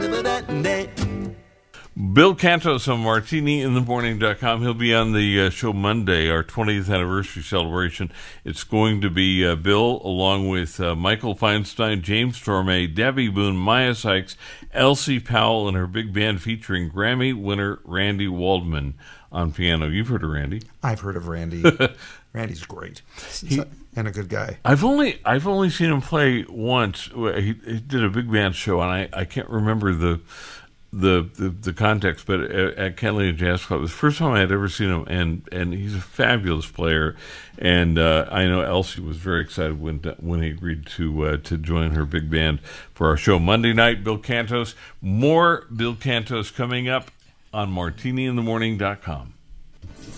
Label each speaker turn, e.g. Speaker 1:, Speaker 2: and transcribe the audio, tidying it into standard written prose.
Speaker 1: Bill Cantos on MartiniInTheMorning.com. He'll be on the show Monday, our 20th anniversary celebration. It's going to be Bill, along with Michael Feinstein, James Torme, Debbie Boone, Maya Sykes, Elsie Powell, and her big band featuring Grammy winner Randy Waldman on piano. You've heard of Randy?
Speaker 2: I've heard of Randy. Randy's great and a good guy.
Speaker 1: I've only seen him play once. He did a big band show, and I can't remember the context, but at Catalina Jazz Club, it was the first time I had ever seen him, and he's a fabulous player. And I know Elsie was very excited when he agreed to join her big band for our show Monday night. Bill Cantos. More Bill Cantos coming up on MartiniInTheMorning.com.